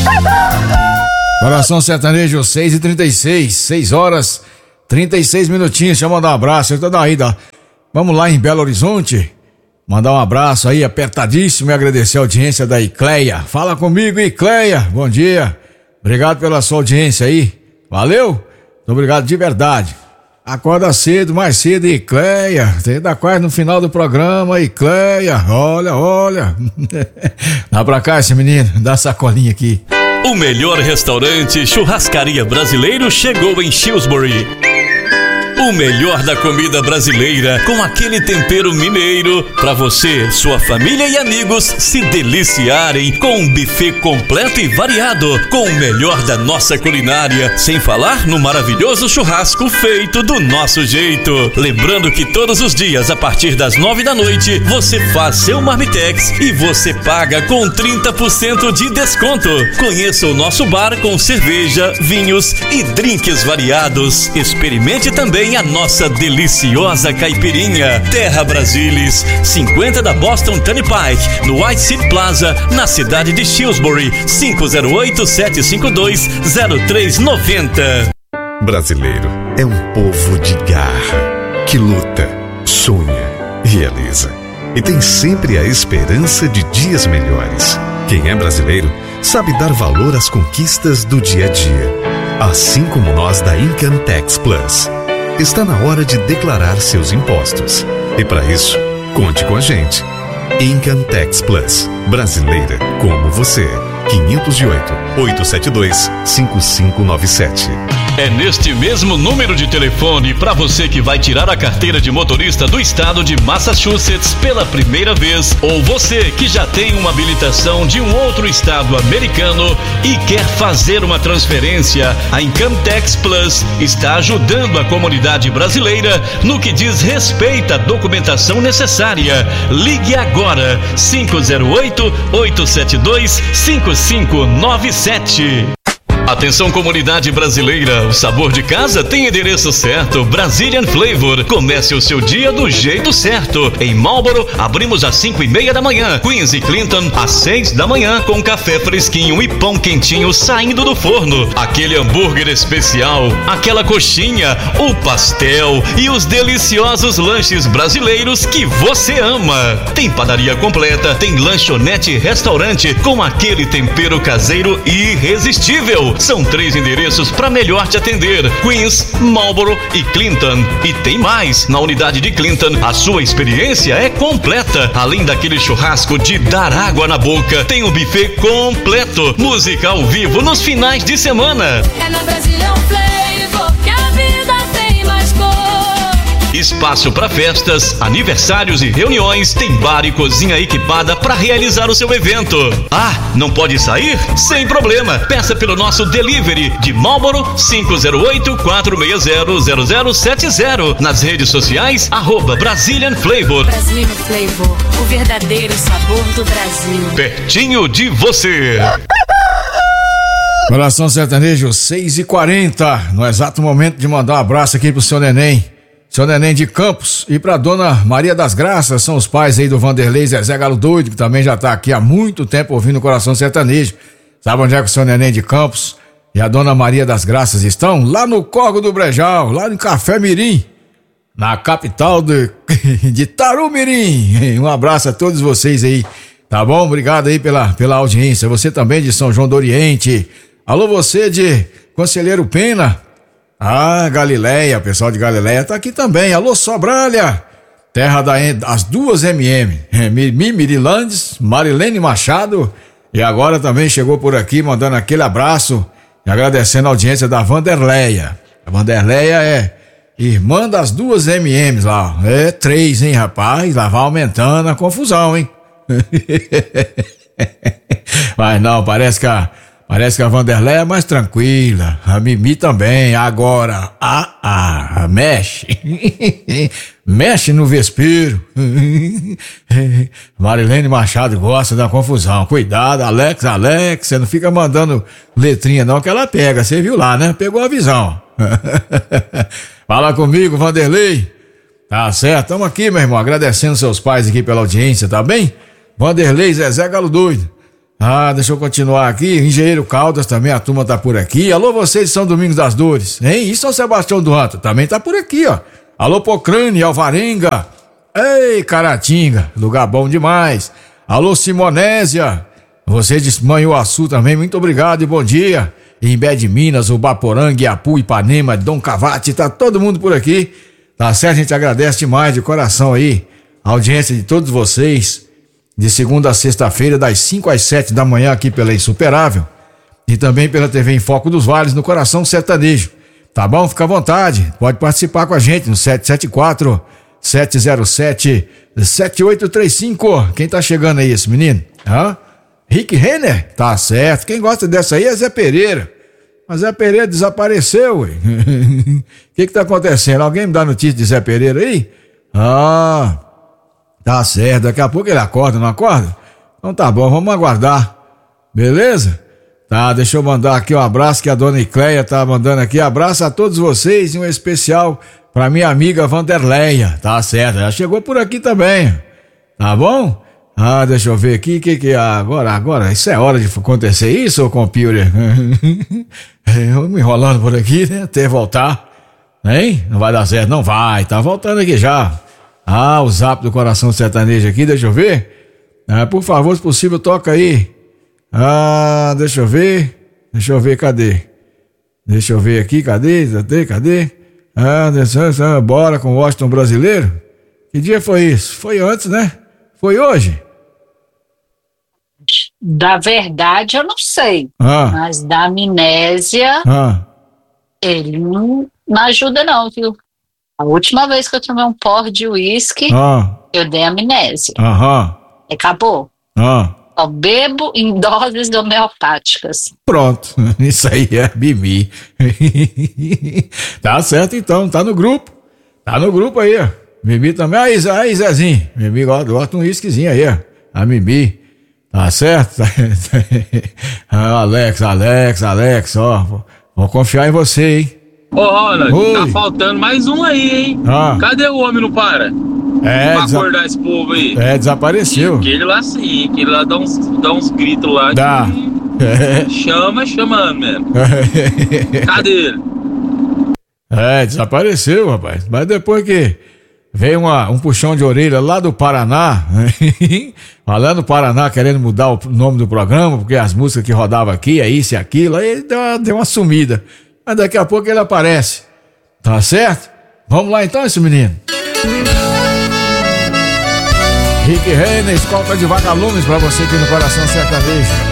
Coração Sertanejo 6h36, 6 horas 36 minutinhos. Deixa eu mandar um abraço. Vamos lá em Belo Horizonte. Mandar um abraço aí apertadíssimo e agradecer a audiência da Icleia. Fala comigo, Icleia. Bom dia. Obrigado pela sua audiência aí. Valeu? Muito obrigado de verdade. Acorda cedo, mais cedo, Icleia. Você tá quase no final do programa, Icleia. Olha. Dá pra cá esse menino, dá sacolinha aqui. O melhor restaurante churrascaria brasileiro chegou em Shrewsbury. O melhor da comida brasileira com aquele tempero mineiro para você, sua família e amigos se deliciarem com um buffet completo e variado com o melhor da nossa culinária, sem falar no maravilhoso churrasco feito do nosso jeito. Lembrando que todos os dias a partir das 9 da noite você faz seu marmitex e você paga com 30% de desconto. Conheça o nosso bar com cerveja, vinhos e drinks variados. Experimente também a nossa deliciosa caipirinha. Terra Brasilis, 50 da Boston Turnpike, no White City Plaza, na cidade de Shrewsbury, 508-752-0390. Brasileiro é um povo de garra, que luta, sonha, realiza e tem sempre a esperança de dias melhores. Quem é brasileiro sabe dar valor às conquistas do dia a dia, assim como nós da Income Tax Plus. Está na hora de declarar seus impostos. E para isso, conte com a gente. Income Tax Plus. Brasileira como você. 508-872-5597. É neste mesmo número de telefone para você que vai tirar a carteira de motorista do estado de Massachusetts pela primeira vez, ou você que já tem uma habilitação de um outro estado americano e quer fazer uma transferência. A Income Tax Plus está ajudando a comunidade brasileira no que diz respeito à documentação necessária. Ligue agora 508-872-5597. Atenção, comunidade brasileira, o sabor de casa tem endereço certo, Brazilian Flavor. Comece o seu dia do jeito certo. Em Marlboro, abrimos às 5:30 da manhã. Queens e Clinton, às 6 da manhã, com café fresquinho e pão quentinho saindo do forno. Aquele hambúrguer especial, aquela coxinha, o pastel e os deliciosos lanches brasileiros que você ama. Tem padaria completa, tem lanchonete e restaurante com aquele tempero caseiro irresistível. São 3 endereços para melhor te atender: Queens, Marlboro e Clinton. E tem mais, na unidade de Clinton a sua experiência é completa. Além daquele churrasco de dar água na boca, tem um buffet completo, música ao vivo nos finais de semana. É na Brazilian Flavor que a vida tem mais cor. Espaço para festas, aniversários e reuniões, tem bar e cozinha equipada para realizar o seu evento. Ah, não pode sair? Sem problema, peça pelo nosso delivery de Marlboro 508-460-0070. Nas redes sociais, @Brazilian Flavor. Brazilian Flavor, o verdadeiro sabor do Brasil. Pertinho de você. Coração Sertanejo 6h40, no exato momento de mandar um abraço aqui pro seu neném. Seu neném de Campos, e pra dona Maria das Graças, são os pais aí do Vanderlei Zezé Galo Doido, que também já tá aqui há muito tempo ouvindo o Coração Sertanejo. Sabe onde é que o seu neném de Campos e a dona Maria das Graças estão? Lá no Córrego do Brejal, lá em Café Mirim, na capital de Tarumirim. Um abraço a todos vocês aí, tá bom? Obrigado aí pela audiência. Você também de São João do Oriente. Alô, você de Conselheiro Pena. Ah, Galileia, o pessoal de Galileia tá aqui também. Alô, Sobralha, terra das duas Mimi Mirilandes, Marilene Machado, e agora também chegou por aqui mandando aquele abraço e agradecendo a audiência da Vanderleia. A Vanderleia é irmã das duas MMs lá. É 3, hein, rapaz? Lá vai aumentando a confusão, hein? Mas não, parece que a Vanderleia é mais tranquila. A Mimi também. Agora, mexe. Mexe no vespeiro. Marilene Machado gosta da confusão. Cuidado, Alex, você não fica mandando letrinha não, que ela pega. Você viu lá, né? Pegou a visão. Fala comigo, Vanderlei. Tá certo, estamos aqui, meu irmão, agradecendo seus pais aqui pela audiência, tá bem? Vanderlei Zezé Galo Doido. Deixa eu continuar aqui. Engenheiro Caldas também, a turma tá por aqui. Alô, vocês de São Domingos das Dores, hein? E São Sebastião do Anta também tá por aqui, ó. Alô, Pocrane, Alvarenga. Ei, Caratinga, lugar bom demais. Alô, Simonésia. Vocês de Manhuaçu também, muito obrigado e bom dia. Imbé de Minas, Ubaporanga, Iapu, Ipanema, Dom Cavate, tá todo mundo por aqui. Tá certo? A gente agradece demais de coração aí a audiência de todos vocês. De segunda a sexta-feira, das 5 às 7 da manhã aqui pela Insuperável e também pela TV em Foco dos Vales, no Coração Sertanejo. Tá bom? Fica à vontade. Pode participar com a gente no 774-707-7835. Quem tá chegando aí, esse menino? Rick Renner? Tá certo. Quem gosta dessa aí é Zé Pereira. Mas Zé Pereira desapareceu, ué. O que tá acontecendo? Alguém me dá notícia de Zé Pereira aí? Tá certo, daqui a pouco ele acorda, não acorda? Então tá bom, vamos aguardar. Beleza? Tá, deixa eu mandar aqui um abraço que a dona Icleia tá mandando aqui. Abraço a todos vocês e um especial pra minha amiga Vanderleia. Tá certo, ela chegou por aqui também. Tá bom? Deixa eu ver aqui, que agora, isso é hora de acontecer isso, ô computer? Eu me enrolando por aqui, né, até voltar. Hein? Não vai dar certo, não vai, tá voltando aqui já. O zap do Coração Sertanejo aqui, deixa eu ver. Por favor, se possível, toca aí. Deixa eu ver, cadê? Deixa eu ver aqui, cadê? Bora com o Washington Brasileiro? Que dia foi isso? Foi antes, né? Foi hoje? Da verdade, eu não sei. Mas da amnésia, ele não ajuda não, viu? A última vez que eu tomei um porre de uísque, eu dei amnésia. Acabou. Eu bebo em doses homeopáticas. Pronto, isso aí é Bibi. Tá certo então, tá no grupo. Tá no grupo aí, ó. Bibi também. Aí, Zezinho. Bibi gosta de um uísquezinho aí, ó. A Bibi. Tá certo? Alex, ó. Vou confiar em você, hein? Ô, Ronald, tá faltando mais um aí, hein? Cadê o homem não para? Pra acordar esse povo aí. Desapareceu. Aquele lá sim, aquele lá dá uns gritos lá. Dá. Chamando mesmo. Cadê ele? Desapareceu, rapaz. Mas depois que veio um puxão de orelha lá do Paraná, lá no Paraná querendo mudar o nome do programa, porque as músicas que rodavam aqui, é isso e aquilo, aí ele deu uma sumida. Mas daqui a pouco ele aparece. Tá certo? Vamos lá então, esse menino. Rick Renner, escolta de vagalumes pra você aqui no Coração Sertanejo.